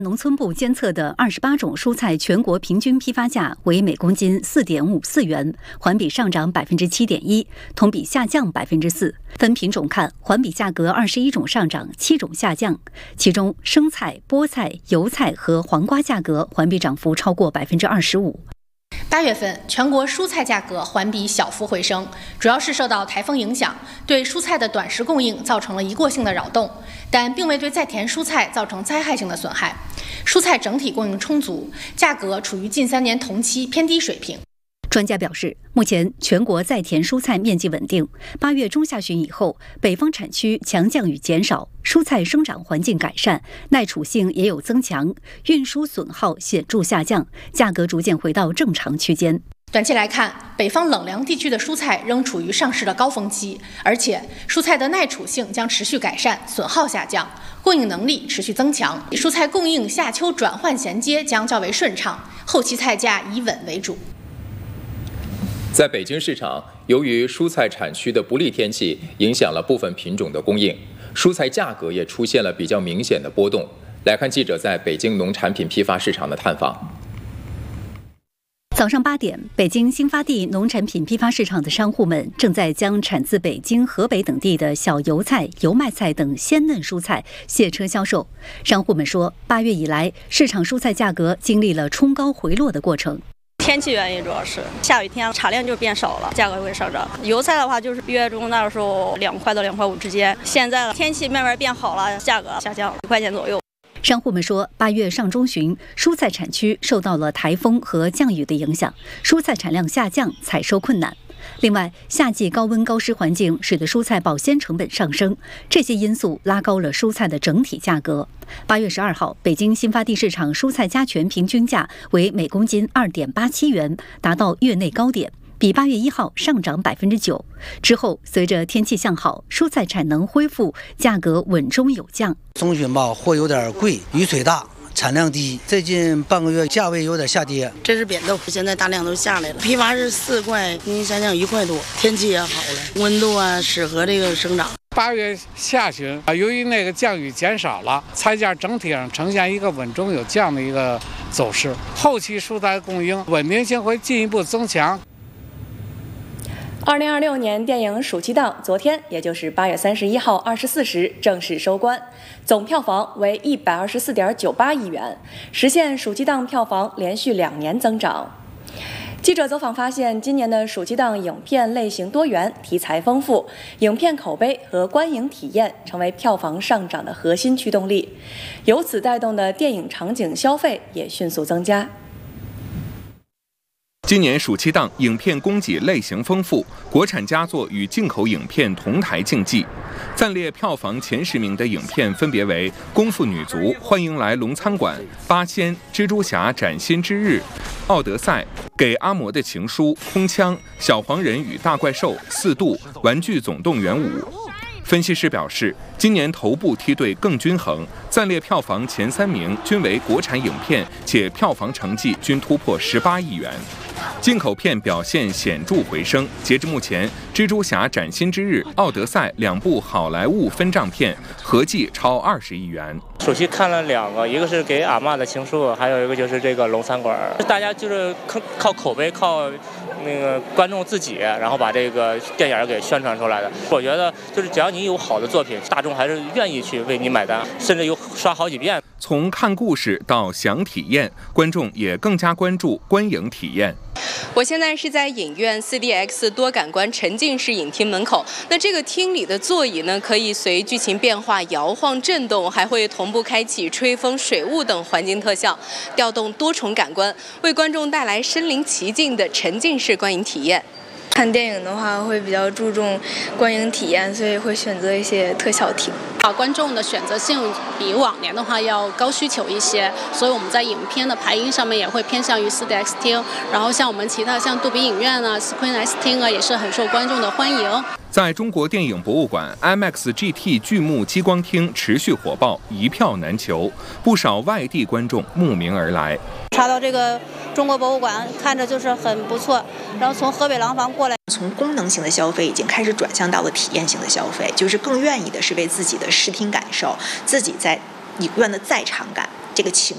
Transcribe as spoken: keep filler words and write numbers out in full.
农村部监测的二十八种蔬菜全国平均批发价为每公斤四点五四元，环比上涨百分之七点一，同比下降百分之四。分品种看，环比价格二十一种上涨，七种下降。其中，生菜、菠菜、油菜和黄瓜价格环比涨幅超过百分之二十五。 八月份，全国蔬菜价格环比小幅回升，主要是受到台风影响，对蔬菜的短时供应造成了一过性的扰动，但并未对在田蔬菜造成灾害性的损害。蔬菜整体供应充足，价格处于近三年同期偏低水平。 专家表示，目前全国在田蔬菜面积稳定，八月中下旬以后，北方产区强降雨减少，蔬菜生长环境改善，耐储性也有增强，运输损耗显著下降，价格逐渐回到正常区间。 短期来看，北方冷凉地区的蔬菜仍处于上市的高峰期，而且蔬菜的耐储性将持续改善，损耗下降，供应能力持续增强，蔬菜供应夏秋转换衔接将较为顺畅，后期菜价以稳为主。 在北京市场，由于蔬菜产区的不利天气影响了部分品种的供应，蔬菜价格也出现了比较明显的波动。来看记者在北京农产品批发市场的探访。 早上八点，北京新发地农产品批发市场的商户们正在将产自北京、河北等地的小油菜、油麦菜等鲜嫩蔬菜卸车销售。商户们说，八月以来，市场蔬菜价格经历了冲高回落的过程。 天气原因主要是下雨天产量就变少了，价格会上涨。油菜的话就是月中那时候两块到两块五之间，现在天气慢慢变好了，价格下降了一块钱左右。 商户们说，八月上中旬，蔬菜产区受到了台风和降雨的影响，蔬菜产量下降，采收困难。另外，夏季高温高湿环境使得蔬菜保鲜成本上升，这些因素拉高了蔬菜的整体价格。八月十二号，北京新发地市场蔬菜加权平均价为每公斤二点八七元，达到月内高点，比八月一号上涨百分之九。之后，随着天气向好，蔬菜产能恢复，价格稳中有降。 中旬吧，货有点贵，雨水大。产量低，最近半个月价位有点下跌。 这是扁豆，现在大量都下来了。批发是四块，平均下降一块多。天气也好了，温度啊适合这个生长。 八月下旬啊，由于那个降雨减少了，菜价整体上呈现一个稳中有降的一个走势。后期蔬菜供应稳定性会进一步增强。 二零二六年电影暑期档昨天，也就是八月三十一号二十四时正式收官，总票房为一百二十四点九八亿元，实现暑期档票房连续两年增长。记者走访发现，今年的暑期档影片类型多元，题材丰富，影片口碑和观影体验成为票房上涨的核心驱动力，由此带动的电影场景消费也迅速增加。 今年暑期档影片供给类型丰富，国产佳作与进口影片同台竞技。暂列票房前十名的影片分别为《功夫女足》《欢迎来龙餐馆》《八仙》《蜘蛛侠崭新之日》《奥德赛》《给阿嬷的情书》《空枪》《小黄人与大怪兽》《四度》《玩具总动员五》。分析师表示，今年头部梯队更均衡，暂列票房前三名均为国产影片，且票房成绩均突破十八亿元。进口片表现显著回升，截至目前，《蜘蛛侠崭新之日》《奥德赛》两部好莱坞分账片合计超二十亿元。 暑期看了两个，一个是给阿嬷的情书，还有一个就是这个龙餐馆。大家就是靠口碑，靠那个观众自己，然后把这个电影给宣传出来的。我觉得就是只要你有好的作品，大众还是愿意去为你买单，甚至有刷好几遍。 从看故事到想体验，观众也更加关注观影体验。 我现在是在影院 四 D X 多感官沉浸式影厅门口。那这个厅里的座椅呢，可以随剧情变化摇晃震动，还会同步开启吹风、水雾等环境特效，调动多重感官，为观众带来身临其境的沉浸式观影体验。 看电影的话会比较注重观影体验，所以会选择一些特效厅。 啊，观众的选择性比往年的话要高需求一些，所以我们在影片的排音上面也会偏向于 四 D X 厅，然后像我们其他像杜比影院啊、Screen X 厅啊，也是很受观众的欢迎。 在中国电影博物馆 I M A X G T 巨幕激光厅持续火爆，一票难求，不少外地观众慕名而来。 查到这个中国博物馆，看着就是很不错，然后从河北廊坊过来。 从功能性的消费已经开始转向到了体验性的消费，就是更愿意的是为自己的视听感受，自己在影院的在场感，这个情